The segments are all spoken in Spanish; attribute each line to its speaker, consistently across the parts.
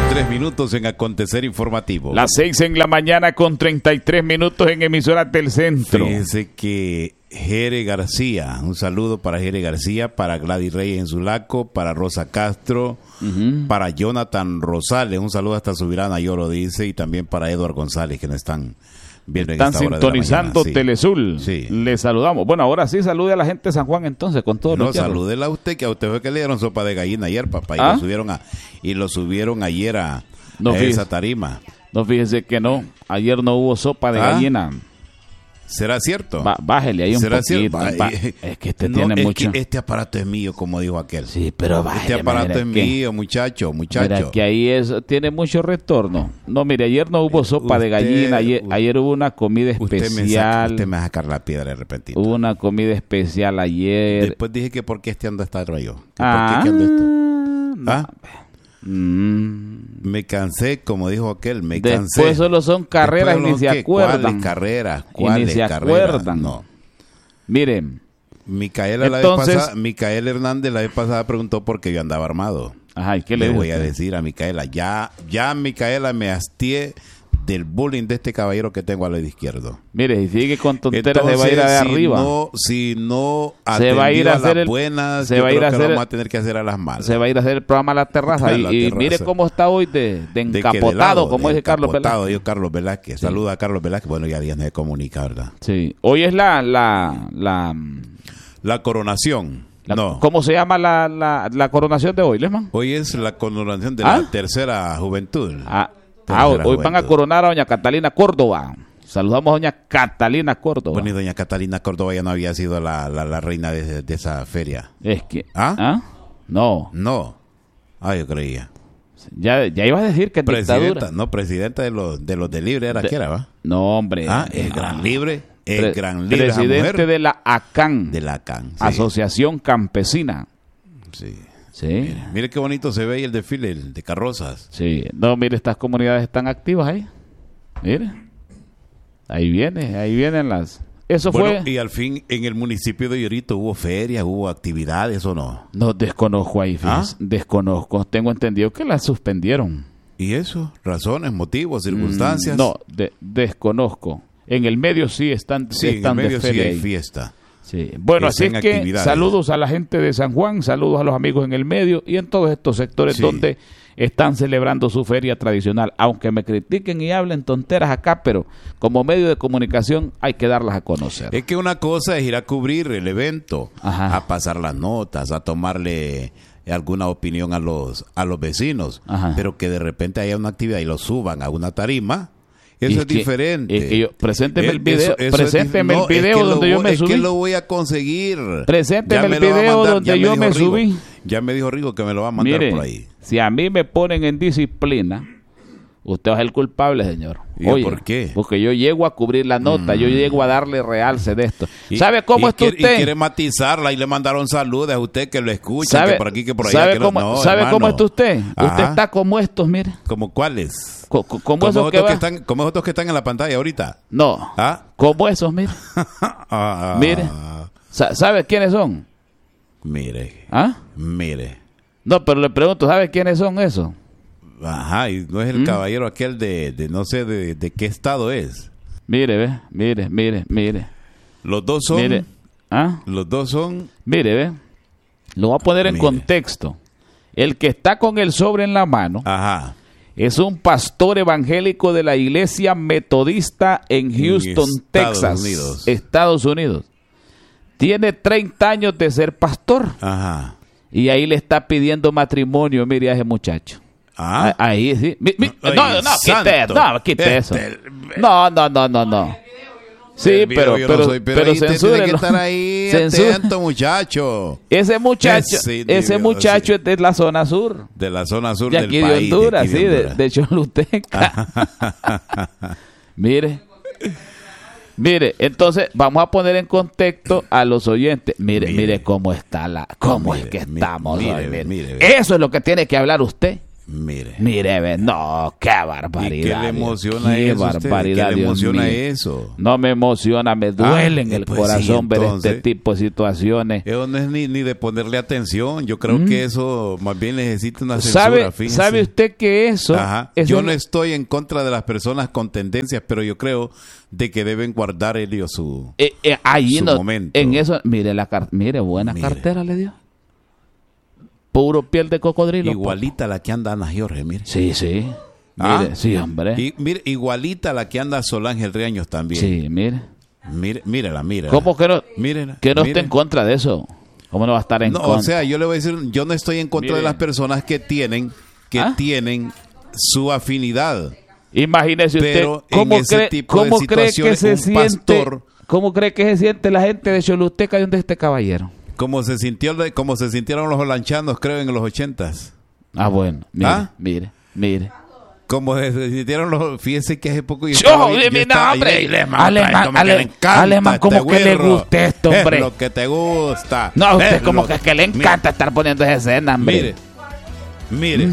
Speaker 1: 33 minutos en Acontecer Informativo.
Speaker 2: Las 6 en la mañana con 33 minutos en Emisoras del Centro.
Speaker 1: Fíjense que Jere García, un saludo para Jere García, para Gladys Reyes en Sulaco, para Rosa Castro, para Jonathan Rosales, un saludo hasta Subirana, yo lo dice, y también para Eduardo González, que nos están viendo en esta hora de la
Speaker 2: sintonizando
Speaker 1: mañana. Sí.
Speaker 2: Telezul.
Speaker 1: Sí.
Speaker 2: Le saludamos. Bueno, ahora sí salude a la gente de San Juan entonces, con todo.
Speaker 1: No, salúdela a usted, que a usted fue que le dieron sopa de gallina ayer, papá, y lo subieron ayer a esa tarima.
Speaker 2: No, fíjese que no, ayer no hubo sopa de gallina.
Speaker 1: ¿Será cierto?
Speaker 2: Bájele ahí un poquito. Es que tiene mucho.
Speaker 1: Que este aparato es mío, como dijo aquel.
Speaker 2: Sí, pero bájele.
Speaker 1: Este aparato es mío, muchacho.
Speaker 2: Mira que ahí tiene mucho retorno. No, mire, ayer no hubo sopa de gallina. Ayer hubo una comida especial.
Speaker 1: Usted me va a sacar la piedra de repente.
Speaker 2: Hubo una comida especial ayer.
Speaker 1: Después dije que por qué este anda está rollo. ¿Por qué anda esto?
Speaker 2: No.
Speaker 1: Me cansé, como dijo aquel, me cansé.
Speaker 2: Después solo son carreras y ni se acuerdan.
Speaker 1: ¿Cuáles carreras? ¿Cuáles carreras?
Speaker 2: Acuerdan.
Speaker 1: No.
Speaker 2: Miren.
Speaker 1: Micael Hernández la vez pasada preguntó por qué yo andaba armado.
Speaker 2: Ajá, ¿y qué le
Speaker 1: voy a decir a Micaela? Ya Micaela, me hastié del bullying de este caballero que tengo al lado izquierdo.
Speaker 2: Mire, si sigue con tonteras se va a ir de arriba.
Speaker 1: Si no
Speaker 2: se va a ir a hacer
Speaker 1: las buenas,
Speaker 2: se va a ir a hacer,
Speaker 1: vamos a tener que hacer a las malas.
Speaker 2: Se va a ir a hacer el programa a la terraza. Y mire cómo está hoy de encapotado, como dice Carlos Velázquez.
Speaker 1: Yo, Carlos Velázquez. Sí. Saluda a Carlos Velázquez. Bueno, ya no se comunica, ¿verdad?
Speaker 2: Sí. Hoy es la
Speaker 1: coronación.
Speaker 2: ¿Cómo se llama la coronación de hoy, Lesman?
Speaker 1: Hoy es la coronación de la tercera juventud.
Speaker 2: Hoy van a coronar a doña Catalina Córdoba. Saludamos a doña Catalina Córdoba.
Speaker 1: Bueno, y doña Catalina Córdoba ya no había sido la reina de esa feria.
Speaker 2: Es que...
Speaker 1: No. Yo creía.
Speaker 2: Ya iba a decir que
Speaker 1: presidenta, presidenta de los de Libre era que era, ¿va?
Speaker 2: No, hombre.
Speaker 1: El Gran Libre. El Gran Libre.
Speaker 2: Presidente de la ACAN.
Speaker 1: De la ACAN. Sí.
Speaker 2: Asociación Campesina.
Speaker 1: Sí.
Speaker 2: Sí.
Speaker 1: Mire qué bonito se ve ahí el desfile de carrozas.
Speaker 2: Sí. No, mire, estas comunidades están activas ahí. Mire. Ahí vienen las... Eso fue...
Speaker 1: Y al fin en el municipio de Llorito hubo ferias, hubo actividades, ¿o no?
Speaker 2: No, desconozco ahí, fíjese. Desconozco. Tengo entendido que las suspendieron.
Speaker 1: ¿Y eso? ¿Razones, motivos, circunstancias?
Speaker 2: No, desconozco. En el medio sí están
Speaker 1: en el medio
Speaker 2: de feria.
Speaker 1: Sí hay fiesta.
Speaker 2: Sí. Bueno, así es que saludos a la gente de San Juan, saludos a los amigos en el medio y en todos estos sectores donde están celebrando su feria tradicional. Aunque me critiquen y hablen tonteras acá, pero como medio de comunicación hay que darlas a conocer.
Speaker 1: Es que una cosa es ir a cubrir el evento, a pasar las notas, a tomarle alguna opinión a los vecinos, pero que de repente haya una actividad y lo suban a una tarima. Eso es diferente.
Speaker 2: Presénteme el video. Presénteme el video donde yo me subí.
Speaker 1: Es que lo voy a conseguir.
Speaker 2: Presénteme el video donde yo me subí.
Speaker 1: Ya me dijo Rigo que me lo va a mandar por ahí.
Speaker 2: Si a mí me ponen en disciplina, usted va a ser el culpable, señor.
Speaker 1: Oye, ¿por qué?
Speaker 2: Porque yo llego a cubrir la nota, yo llego a darle realce de esto. ¿Sabe cómo está usted?
Speaker 1: Y quiere matizarla y le mandaron saludos a usted que lo escucha, que por aquí, que por allá.
Speaker 2: ¿Sabe cómo está usted? Usted está como estos, mire.
Speaker 1: ¿Como cuáles?
Speaker 2: Como esos
Speaker 1: como otros que están en la pantalla ahorita.
Speaker 2: No. Como esos, mire. Mire. ¿Sabe quiénes son?
Speaker 1: Mire. Mire.
Speaker 2: No, pero le pregunto, ¿sabe quiénes son esos?
Speaker 1: Ajá, y no es el caballero aquel de no sé de qué estado es.
Speaker 2: Mire, mire.
Speaker 1: Los dos son...
Speaker 2: Mire.
Speaker 1: Los dos son...
Speaker 2: Mire, ve. Lo voy a poner en contexto. El que está con el sobre en la mano... Es un pastor evangélico de la iglesia metodista en Houston, Texas, Estados Unidos. Tiene 30 años de ser pastor. Y ahí le está pidiendo matrimonio, mire a ese muchacho. Ahí sí. Quite eso. No. Sí, pero
Speaker 1: tiene que estar ahí atento, muchacho.
Speaker 2: Ese muchacho es de la zona sur.
Speaker 1: De la zona sur
Speaker 2: de aquí del país. De Honduras, de Choluteca. Mire, entonces vamos a poner en contexto a los oyentes. Mire cómo está cómo es que estamos. Mire. Eso es lo que tiene que hablar usted. Mire, no, qué barbaridad.
Speaker 1: ¿Y qué le emociona eso?
Speaker 2: Barbaridad,
Speaker 1: ¿Qué le emociona eso?
Speaker 2: No me emociona, me duele en el corazón ver este tipo de situaciones.
Speaker 1: Eso no es ni de ponerle atención. Yo creo que eso más bien necesita una censura.
Speaker 2: ¿Sabe usted que eso?
Speaker 1: Yo no estoy en contra de las personas con tendencias, pero yo creo de que deben guardar ellos su momento.
Speaker 2: En eso, mire, buena cartera le dio. Puro piel de cocodrilo.
Speaker 1: Igualita la que anda Ana Jorge, mire.
Speaker 2: Sí. Mire, sí, hombre.
Speaker 1: Y mire, igualita la que anda Sol Ángel Riaños también.
Speaker 2: Sí, mire.
Speaker 1: Mírela.
Speaker 2: ¿Cómo que no?
Speaker 1: Mírela,
Speaker 2: que no esté en contra de eso. ¿Cómo no va a estar en contra?
Speaker 1: O sea, yo le voy a decir, yo no estoy en contra de las personas que tienen su afinidad.
Speaker 2: Imagínese usted,
Speaker 1: pero ¿cómo cree que se siente?
Speaker 2: ¿Cómo cree que se siente la gente de Choluteca de este caballero?
Speaker 1: Como se sintieron los holanchanos, creo, en los 80s.
Speaker 2: Bueno, mire.
Speaker 1: Como se sintieron fíjese que hace poco
Speaker 2: Alemán, como que le gusta esto, hombre.
Speaker 1: Es lo que te gusta.
Speaker 2: No, a usted como que le encanta estar poniendo esa escena, hombre.
Speaker 1: Mire.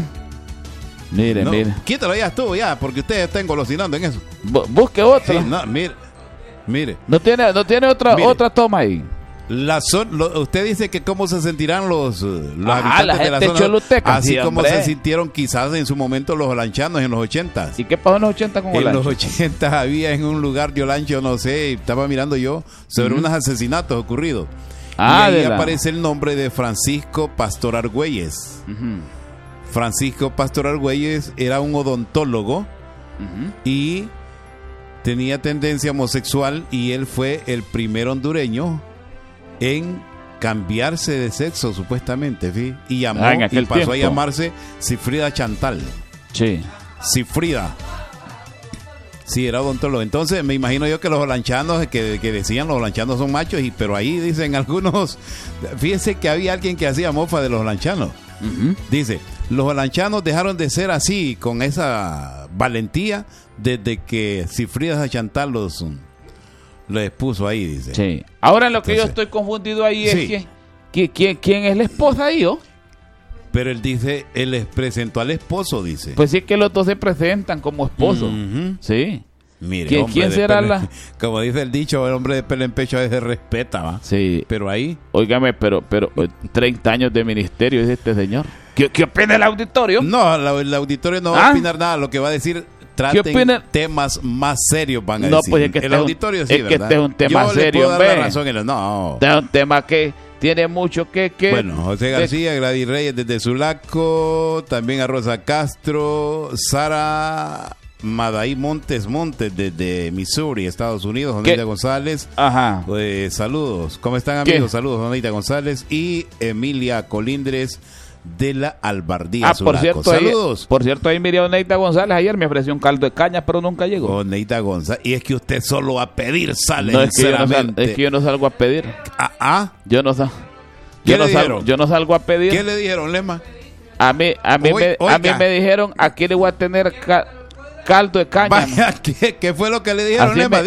Speaker 2: Mire.
Speaker 1: Quítalo, ya estuvo, porque usted está engolosinando en eso.
Speaker 2: Busque otra.
Speaker 1: Sí, mire.
Speaker 2: No tiene otra toma ahí.
Speaker 1: Usted dice que cómo se sentirán los habitantes de la zona
Speaker 2: Choluteca,
Speaker 1: así como se sintieron quizás en su momento los olanchanos en los 80s.
Speaker 2: ¿Y qué pasó en los 80 con Olancho?
Speaker 1: En los 80 había en un lugar de Olancho, no sé, estaba mirando yo sobre unos asesinatos ocurridos. Y ahí aparece el nombre de Francisco Pastor Argüelles. Francisco Pastor Argüelles era un odontólogo y tenía tendencia homosexual, y él fue el primer hondureño en cambiarse de sexo, supuestamente, ¿sí? Y pasó a llamarse Cifrida Chantal.
Speaker 2: Sí.
Speaker 1: Cifrida. Sí, era odontólogo. Entonces, me imagino yo que los holanchanos, que decían los holanchanos son machos, pero ahí dicen algunos, fíjense que había alguien que hacía mofa de los holanchanos. Dice, los holanchanos dejaron de ser así, con esa valentía, desde que Cifrida Chantal los expuso ahí, dice.
Speaker 2: Sí. Ahora lo que yo estoy confundido ahí es ¿quién es la esposa ahí, oh?
Speaker 1: Pero él dice, él les presentó al esposo, dice.
Speaker 2: Pues sí, es que los dos se presentan como esposos. Sí.
Speaker 1: Mire,
Speaker 2: ¿Quién será la...?
Speaker 1: Como dice el dicho, el hombre de pelo en pecho a veces respeta, ¿va?
Speaker 2: Sí.
Speaker 1: Pero ahí...
Speaker 2: Óigame, pero 30 años de ministerio es este señor. ¿Qué opina el auditorio?
Speaker 1: No, el auditorio no va a opinar nada. Lo que va a decir... Traten temas más serios, van a decir.
Speaker 2: Pues es que
Speaker 1: el auditorio sí,
Speaker 2: es que este es un tema serio,
Speaker 1: yo le puedo dar la razón.
Speaker 2: Este es un tema que tiene mucho que...
Speaker 1: Bueno, José García, Gladys Reyes desde Sulaco, también a Rosa Castro, Sara Madaí Montes desde Missouri, Estados Unidos, Donita González.
Speaker 2: Ajá.
Speaker 1: Saludos. ¿Cómo están, amigos? Saludos, Donita González y Emilia Colindres de la Albardía.
Speaker 2: Por cierto,
Speaker 1: saludos.
Speaker 2: Por cierto, ahí miré a Neita González ayer, me ofreció un caldo de caña, pero nunca llegó.
Speaker 1: Neita González, y es que usted solo a pedir sale,
Speaker 2: no, es que yo no salgo a pedir. Yo no salgo a pedir.
Speaker 1: ¿Qué le dijeron, Lema?
Speaker 2: A mí me dijeron, aquí le voy a tener caldo de caña.
Speaker 1: Vaya, ¿qué fue lo que le dijeron, Lema?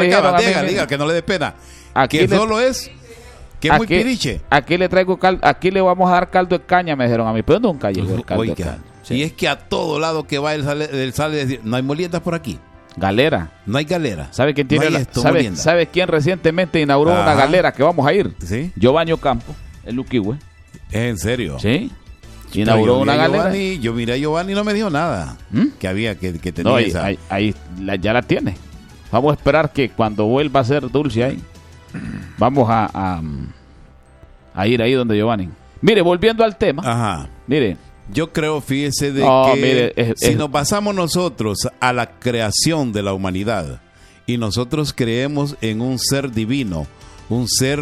Speaker 1: Diga, que no le dé pena. Que solo es... Que es muy piriche.
Speaker 2: Aquí le traigo aquí le vamos a dar caldo de caña, me dijeron a mí, pero nunca llegó el caldo de caña.
Speaker 1: Sí. Y es que a todo lado que va él sale decir, no hay moliendas por aquí.
Speaker 2: Galera.
Speaker 1: No hay galera.
Speaker 2: ¿Sabe quién tiene ¿sabe quién recientemente inauguró una galera que vamos a ir?
Speaker 1: ¿Sí?
Speaker 2: Giovanni Ocampo, el Luquihue.
Speaker 1: ¿Es en serio?
Speaker 2: Sí. Inauguró una galera.
Speaker 1: Yo miré a Giovanni y no me dijo nada. Que había, que tenía
Speaker 2: no,
Speaker 1: esa.
Speaker 2: Ahí ya la tiene. Vamos a esperar que cuando vuelva a ser dulce ahí, vamos a ir ahí donde Giovanni. Mire, volviendo al tema.
Speaker 1: Ajá.
Speaker 2: Mire.
Speaker 1: Yo creo, fíjese, que si nos basamos nosotros a la creación de la humanidad y nosotros creemos en un ser divino, un ser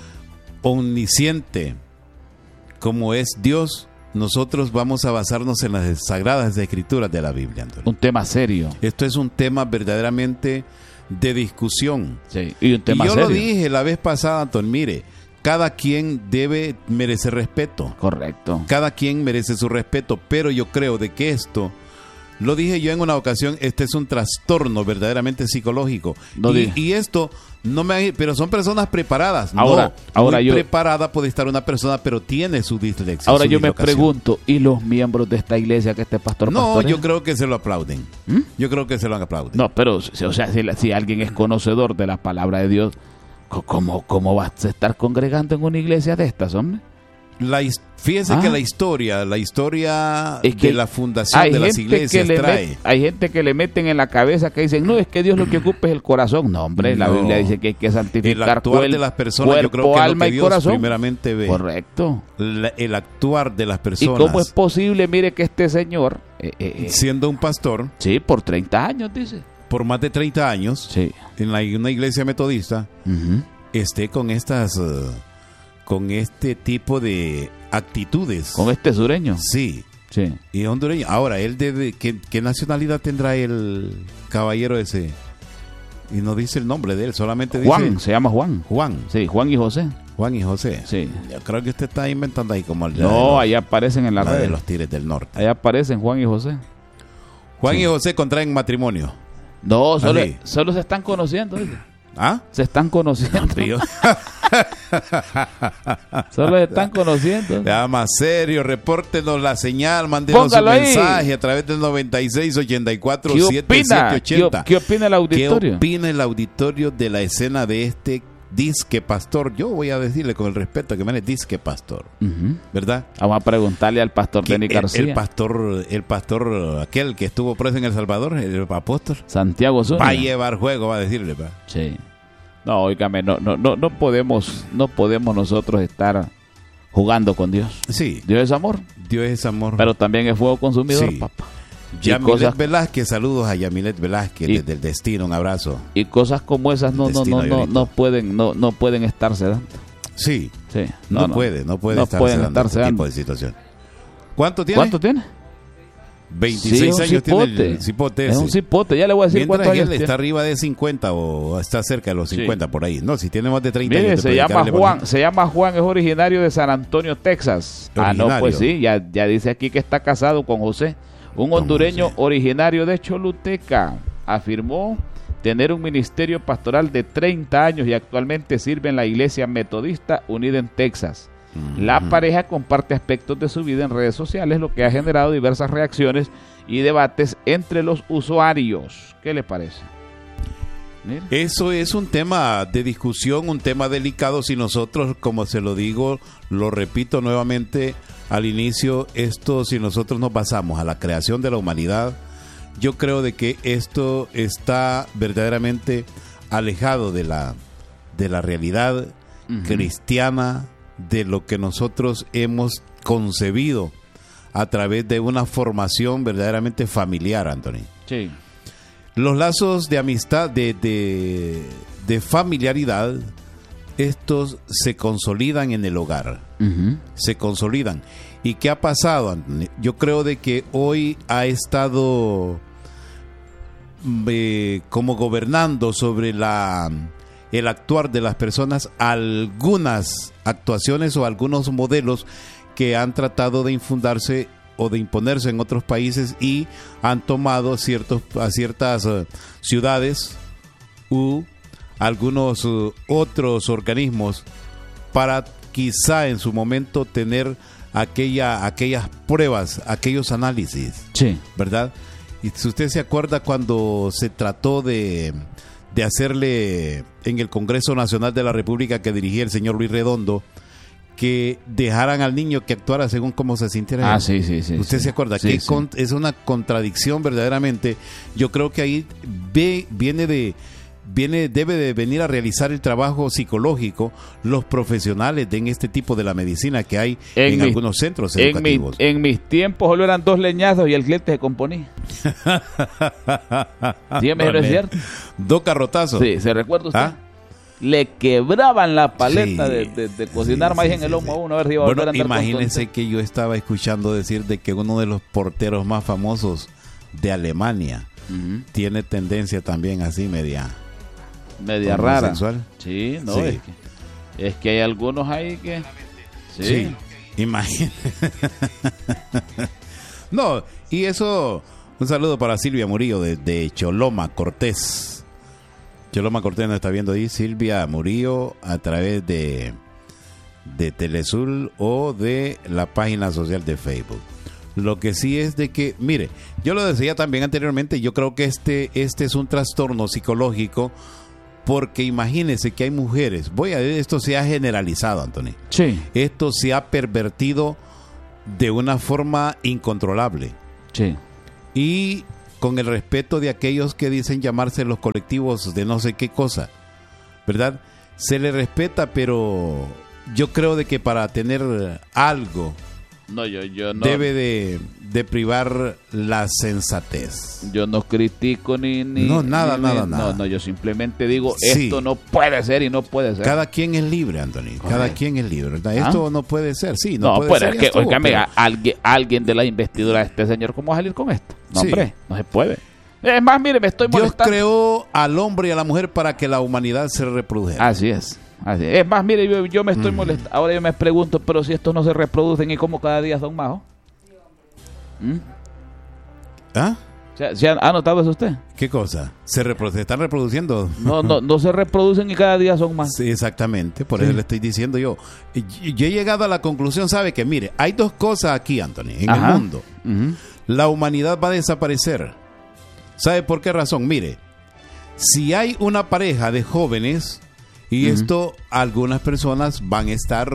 Speaker 1: omnisciente como es Dios, nosotros vamos a basarnos en las sagradas escrituras de la Biblia, Antonio.
Speaker 2: Un tema serio.
Speaker 1: Esto es un tema verdaderamente de discusión.
Speaker 2: Sí, y un tema
Speaker 1: yo
Speaker 2: serio.
Speaker 1: Lo dije la vez pasada, Antonio, mire, cada quien merece respeto.
Speaker 2: Correcto.
Speaker 1: Cada quien merece su respeto, pero yo creo de que esto Lo dije yo en una ocasión, este es un trastorno verdaderamente psicológico. Y esto no me... Pero son personas preparadas.
Speaker 2: Ahora
Speaker 1: muy preparada puede estar una persona, pero tiene su dislexia.
Speaker 2: Ahora yo me pregunto, ¿y los miembros de esta iglesia que este pastor pastorea?
Speaker 1: Yo creo que se lo aplauden. Yo creo que se lo aplauden.
Speaker 2: No, pero, o sea, si alguien es conocedor de la palabra de Dios, ¿cómo vas a estar congregando en una iglesia de estas, hombre?
Speaker 1: Fíjese que la historia es que de la fundación de las iglesias trae.
Speaker 2: Hay gente que le meten en la cabeza que dicen, no, es que Dios lo que ocupa es el corazón. No, hombre, la Biblia dice que hay que santificar
Speaker 1: el actuar de las personas, cuerpo, yo creo que
Speaker 2: alma
Speaker 1: es lo que Dios
Speaker 2: y corazón
Speaker 1: primeramente ve.
Speaker 2: Correcto.
Speaker 1: El actuar de las personas.
Speaker 2: ¿Y cómo es posible, mire, que este señor...
Speaker 1: siendo un pastor...
Speaker 2: Sí, por 30 años, dice.
Speaker 1: Por más de 30 años,
Speaker 2: sí,
Speaker 1: en una iglesia metodista, esté con estas... con este tipo de actitudes.
Speaker 2: ¿Con este sureño?
Speaker 1: Sí. Y es hondureño. Ahora, él ¿qué nacionalidad tendrá el caballero ese? Y no dice el nombre de él, solamente dice...
Speaker 2: Juan, se llama Juan.
Speaker 1: Juan.
Speaker 2: Sí, Juan y José.
Speaker 1: Juan y José.
Speaker 2: Sí.
Speaker 1: Yo creo que usted está inventando ahí como el...
Speaker 2: No, ahí aparecen en la red.
Speaker 1: De los Tigres del Norte.
Speaker 2: Ahí aparecen Juan y José.
Speaker 1: Juan y José contraen matrimonio.
Speaker 2: No, solo se están conociendo. ¿Sí?
Speaker 1: ¿Ah?
Speaker 2: Se están conociendo. Solo se están conociendo.
Speaker 1: Ya más serio, repórtenos la señal, mándenos un mensaje a través del 96847780.
Speaker 2: ¿Qué opina el auditorio?
Speaker 1: ¿Qué opina el auditorio de la escena de este disque pastor? Yo voy a decirle con el respeto que me disque pastor, ¿verdad?
Speaker 2: Vamos a preguntarle al pastor Denis García.
Speaker 1: El pastor aquel que estuvo preso en El Salvador, el apóstol
Speaker 2: Santiago Zúñiga.
Speaker 1: Va a llevar juego, va a decirle. ¿Va?
Speaker 2: Sí. No, óigame, no podemos nosotros estar jugando con Dios.
Speaker 1: Sí.
Speaker 2: Dios es amor.
Speaker 1: Pueblo es amor.
Speaker 2: Pero también es fuego consumidor,
Speaker 1: sí.
Speaker 2: papá.
Speaker 1: Yamilet Velázquez, saludos a Yamilet Velázquez desde el destino, un abrazo.
Speaker 2: Y cosas como esas no pueden estarse dando.
Speaker 1: Sí.
Speaker 2: Sí.
Speaker 1: No puede estarse dando este tipo de situación. ¿Cuánto tiene? 26 años tiene el cipote.
Speaker 2: Es un cipote, ya le voy a decir cuántos años
Speaker 1: tiene. Está arriba de 50 o está cerca de los 50 por ahí. No, si tiene más de 30
Speaker 2: años.
Speaker 1: Se
Speaker 2: llama Juan, es originario de San Antonio, Texas.
Speaker 1: ¿Originario?
Speaker 2: No, pues sí, ya dice aquí que está casado con José, un hondureño originario de Choluteca. Afirmó tener un ministerio pastoral de 30 años y actualmente sirve en la Iglesia Metodista Unida en Texas. La pareja comparte aspectos de su vida en redes sociales, lo que ha generado diversas reacciones y debates entre los usuarios. ¿Qué le parece? Mira.
Speaker 1: Eso es un tema de discusión, un tema delicado. Si nosotros, como se lo digo, lo repito nuevamente al inicio, si nosotros nos basamos a la creación de la humanidad, yo creo de que esto está verdaderamente alejado de la realidad cristiana, de lo que nosotros hemos concebido a través de una formación verdaderamente familiar, Anthony.
Speaker 2: Sí.
Speaker 1: Los lazos de amistad, de familiaridad, estos se consolidan en el hogar. Se consolidan. ¿Y qué ha pasado, Anthony? Yo creo de que hoy ha estado como gobernando sobre el actuar de las personas algunas actuaciones o algunos modelos que han tratado de infundarse o de imponerse en otros países y han tomado a ciertas ciudades u algunos otros organismos para quizá en su momento tener aquellas pruebas, aquellos análisis,
Speaker 2: sí,
Speaker 1: ¿verdad? Y si usted se acuerda cuando se trató de hacerle en el Congreso Nacional de la República que dirigía el señor Luis Redondo, que dejaran al niño que actuara según cómo se sintiera.
Speaker 2: Sí.
Speaker 1: ¿Usted se acuerda?
Speaker 2: Sí,
Speaker 1: que es una contradicción verdaderamente. Yo creo que ahí debe de venir a realizar el trabajo psicológico los profesionales en este tipo de la medicina que hay en algunos centros educativos.
Speaker 2: En mis tiempos solo eran 2 leñazos y el cliente se componía. Dígame, ¿es cierto?
Speaker 1: 2 carrotazos.
Speaker 2: Sí, ¿se recuerda usted? Le quebraban la paleta de cocinar maíz en el lomo a uno. A ver si iba a volver a andar.
Speaker 1: Imagínense que yo estaba escuchando decir de que uno de los porteros más famosos de Alemania tiene tendencia también así media
Speaker 2: rara.
Speaker 1: Sexual.
Speaker 2: Sí, no, sí. Es que hay algunos ahí que...
Speaker 1: Sí, imagínense. No, y eso Un saludo para Silvia Murillo de Choloma Cortés. Choloma Cortés nos está viendo ahí. Silvia Murillo a través de Telesul o de la página social de Facebook. Lo que sí es de que, mire, yo lo decía también anteriormente, yo creo que este es un trastorno psicológico, porque imagínense que hay mujeres, esto se ha generalizado, Anthony.
Speaker 2: Sí.
Speaker 1: Esto se ha pervertido de una forma incontrolable.
Speaker 2: Sí.
Speaker 1: Y con el respeto de aquellos que dicen llamarse los colectivos de no sé qué cosa, ¿verdad? Se le respeta, pero yo creo de que para tener algo
Speaker 2: yo no,
Speaker 1: debe de privar la sensatez.
Speaker 2: Yo no critico ni
Speaker 1: nada.
Speaker 2: No, yo simplemente digo, esto no puede ser y no puede ser.
Speaker 1: Cada quien es libre, Anthony. Cada quien es libre, ¿verdad? Esto no puede ser, sí, no puede ser.
Speaker 2: Es que, oígame, alguien de la investidura de este señor, ¿cómo va a salir con esto? No, sí. Hombre, no se puede. Es más, mire, me estoy molestando.
Speaker 1: Dios creó al hombre y a la mujer para que la humanidad se reprodujera.
Speaker 2: Así es. Es más, mire, yo me estoy molestando. Ahora yo me pregunto, pero si estos no se reproducen, ¿y cómo cada día son más?
Speaker 1: ¿Ah?
Speaker 2: ¿Se ha notado eso usted?
Speaker 1: ¿Qué cosa? ¿Se están reproduciendo?
Speaker 2: No se reproducen y cada día son más.
Speaker 1: Sí, exactamente, por eso le estoy diciendo yo. Yo he llegado a la conclusión, ¿sabe? Que mire, hay dos cosas aquí, Anthony, en el mundo. La humanidad va a desaparecer. ¿Sabe por qué razón? Mire, si hay una pareja de jóvenes, y esto algunas personas van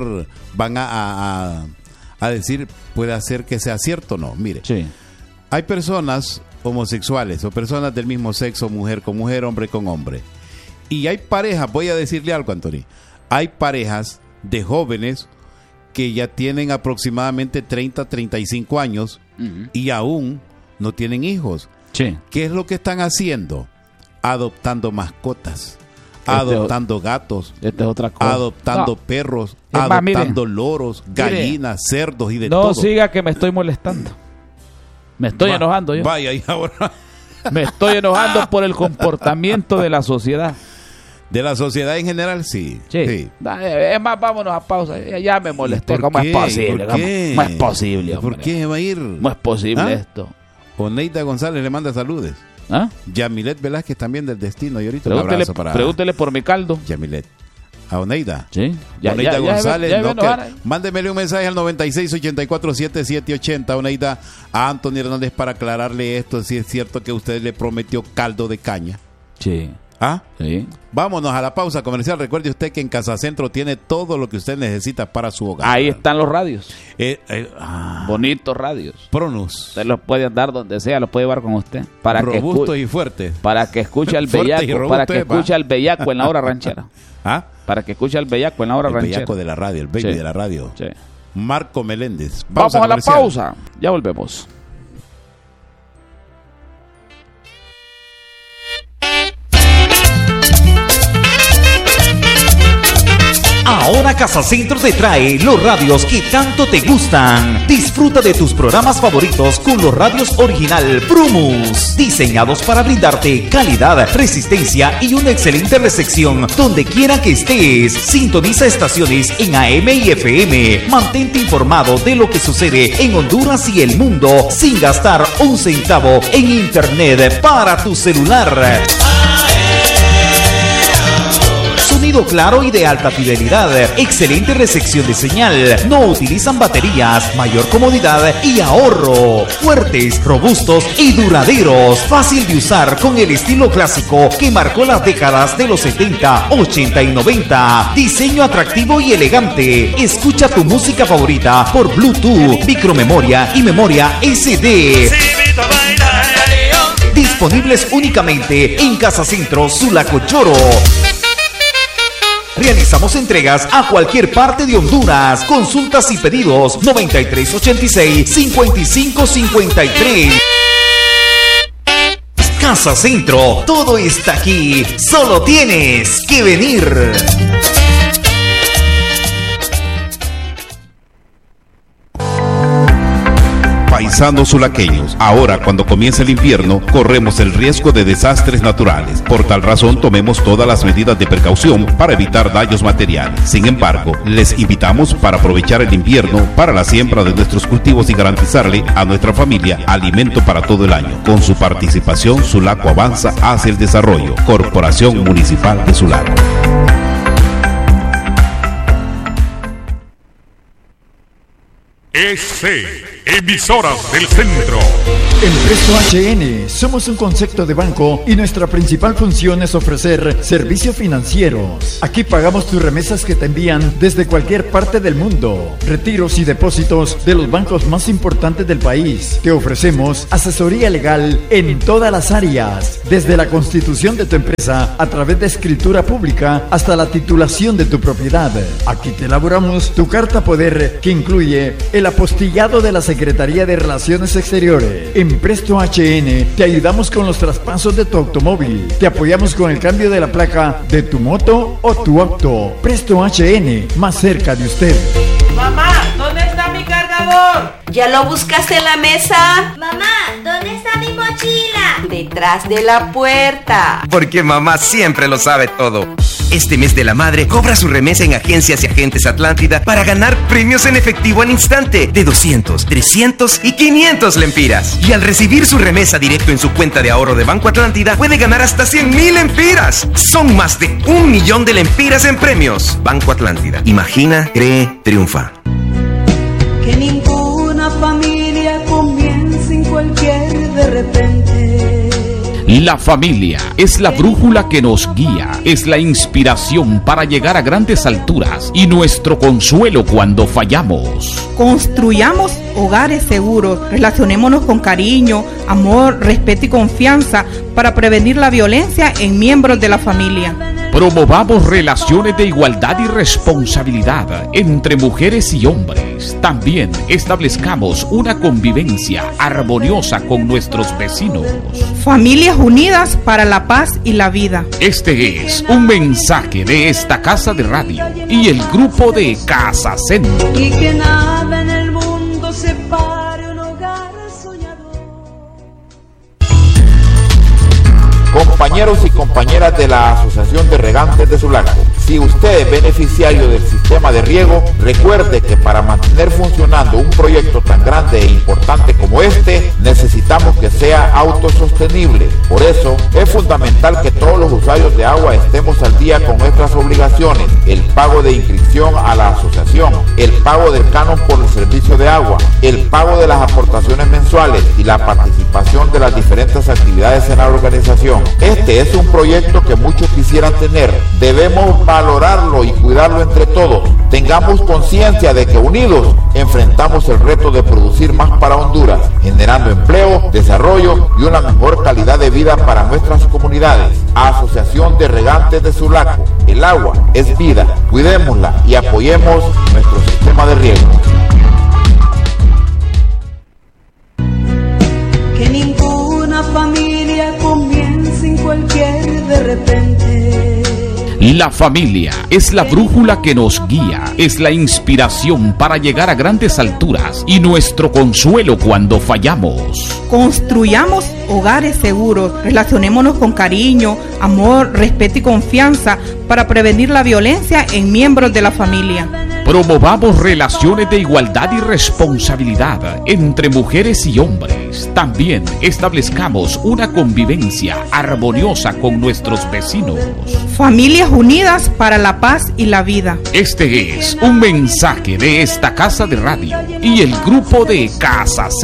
Speaker 1: a decir, puede hacer que sea cierto o no. Mire, hay personas homosexuales o personas del mismo sexo, mujer con mujer, hombre con hombre. Y hay parejas, voy a decirle algo, Anthony, hay parejas de jóvenes que ya tienen aproximadamente 30, 35 años y aún no tienen hijos.
Speaker 2: Sí.
Speaker 1: ¿Qué es lo que están haciendo? Adoptando mascotas, adoptando gatos, adoptando perros, adoptando loros, gallinas, cerdos y de todo.
Speaker 2: No siga que me estoy molestando. Me estoy enojando yo.
Speaker 1: Vaya, y ahora
Speaker 2: me estoy enojando por el comportamiento de la sociedad.
Speaker 1: De la sociedad en general, sí.
Speaker 2: Es más, vámonos a pausa. Ya me molesté. ¿Cómo es posible? ¿Cómo es posible, hombre?
Speaker 1: ¿Por qué va a ir?
Speaker 2: ¿Cómo es posible esto?
Speaker 1: Oneida González le manda saludos. Yamilet Velázquez también del Destino. Y ahorita un abrazo para...
Speaker 2: Pregúntele por mi caldo.
Speaker 1: Yamilet. A Oneida.
Speaker 2: Sí.
Speaker 1: Oneida González. Mándemele un mensaje al 96847780, Oneida, a Anthony Hernández para aclararle esto, si es cierto que usted le prometió caldo de caña.
Speaker 2: Sí.
Speaker 1: Sí. Vámonos a la pausa comercial. Recuerde usted que en Casa Centro tiene todo lo que usted necesita para su hogar.
Speaker 2: Ahí están los radios. Bonitos radios.
Speaker 1: Pronus.
Speaker 2: Usted los puede andar donde sea, los puede llevar con usted.
Speaker 1: Robustos y fuertes.
Speaker 2: Para que escuche al bellaco. Para que escuche al bellaco en la hora ranchera. Para que escuche al bellaco en la hora ranchera. El
Speaker 1: bellaco de la radio, el baby de la radio.
Speaker 2: Sí.
Speaker 1: Marco Meléndez.
Speaker 2: Vamos a la pausa. Ya volvemos.
Speaker 3: Ahora Casa Centro te trae los radios que tanto te gustan. Disfruta de tus programas favoritos con los radios original Prumus, diseñados para brindarte calidad, resistencia y una excelente recepción donde quiera que estés. Sintoniza estaciones en AM y FM. Mantente informado de lo que sucede en Honduras y el mundo sin gastar un centavo en internet para tu celular. Sonido claro y de alta fidelidad, excelente recepción de señal, no utilizan baterías, mayor comodidad y ahorro, fuertes, robustos y duraderos, fácil de usar con el estilo clásico que marcó las décadas de los 70, 80 y 90, diseño atractivo y elegante, escucha tu música favorita por Bluetooth, micromemoria y memoria SD. Disponibles únicamente en Casa Centro Sulacochoro. Realizamos entregas a cualquier parte de Honduras. Consultas y pedidos 9386-5553. Casa Centro, todo está aquí. Solo tienes que venir.
Speaker 4: Paisanos zulaqueños, ahora cuando comienza el invierno, corremos el riesgo de desastres naturales. Por tal razón, tomemos todas las medidas de precaución para evitar daños materiales. Sin embargo, les invitamos para aprovechar el invierno para la siembra de nuestros cultivos y garantizarle a nuestra familia alimento para todo el año. Con su participación, Sulaco avanza hacia el desarrollo. Corporación Municipal de Sulaco.
Speaker 5: Emisoras del Centro.
Speaker 6: En Presto HN somos un concepto de banco y nuestra principal función es ofrecer servicios financieros. Aquí pagamos tus remesas que te envían desde cualquier parte del mundo, retiros y depósitos de los bancos más importantes del país. Te ofrecemos asesoría legal en todas las áreas, desde la constitución de tu empresa a través de escritura pública hasta la titulación de tu propiedad. Aquí te elaboramos tu carta poder que incluye el apostillado de la Secretaría de Relaciones Exteriores. En Presto HN te ayudamos con los traspasos de tu automóvil. Te apoyamos con el cambio de la placa de tu moto o tu auto. Presto HN, más cerca de usted.
Speaker 7: Mamá, ¿dónde está mi cargador?
Speaker 8: ¿Ya lo buscaste en la mesa?
Speaker 9: Mamá, ¿dónde está mi mochila?
Speaker 8: Detrás de la puerta.
Speaker 10: Porque mamá siempre lo sabe todo. Este mes de la madre, cobra su remesa en Agencias y Agentes Atlántida para ganar premios en efectivo al instante de 200, 300 y 500 lempiras. Y al recibir su remesa directo en su cuenta de ahorro de Banco Atlántida, puede ganar hasta 100,000 lempiras. Son más de 1,000,000 de lempiras en premios. Banco Atlántida. Imagina, cree, triunfa.
Speaker 11: Que ninguna familia comience sin cualquier de repente.
Speaker 2: La familia es la brújula que nos guía, es la inspiración para llegar a grandes alturas y nuestro consuelo cuando fallamos.
Speaker 12: Construyamos hogares seguros, relacionémonos con cariño, amor, respeto y confianza para prevenir la violencia en miembros de la familia.
Speaker 2: Promovamos relaciones de igualdad y responsabilidad entre mujeres y hombres. También establezcamos una convivencia armoniosa con nuestros vecinos.
Speaker 12: Familias unidas para la paz y la vida.
Speaker 2: Este es un mensaje de esta casa de radio y el grupo de Casa Centro.
Speaker 11: Y que nada en el mundo separe un hogar soñador.
Speaker 13: Compañeros y compañeras de la Asociación de Regantes de Sulaco, si usted es beneficiario del sistema de riego, recuerde que para mantener funcionando un proyecto tan grande e importante como este, necesitamos que sea autosostenible. Por eso, es fundamental que todos los usuarios de agua estemos al día con nuestras obligaciones: el pago de inscripción a la asociación, el pago del canon por el servicio de agua, el pago de las aportaciones mensuales y la participación de las diferentes actividades en la organización. Este es un proyecto que muchos quisieran tener. Debemos valorarlo y cuidarlo entre todos. Tengamos conciencia de que unidos enfrentamos el reto de producir más para Honduras, generando empleo, desarrollo y una mejor calidad de vida para nuestras comunidades. Asociación de Regantes de Sulaco. El agua es vida. Cuidémosla y apoyemos nuestro sistema de riego.
Speaker 11: Que ninguna familia comience sin cualquier de repente.
Speaker 2: La familia es la brújula que nos guía, es la inspiración para llegar a grandes alturas y nuestro consuelo cuando fallamos.
Speaker 12: Construyamos hogares seguros, relacionémonos con cariño, amor, respeto y confianza para prevenir la violencia en miembros de la familia.
Speaker 2: Promovamos relaciones de igualdad y responsabilidad entre mujeres y hombres. También establezcamos una convivencia armoniosa con nuestros vecinos.
Speaker 12: Familias unidas para la paz y la vida.
Speaker 2: Este es un mensaje de esta casa de radio y el grupo de Casa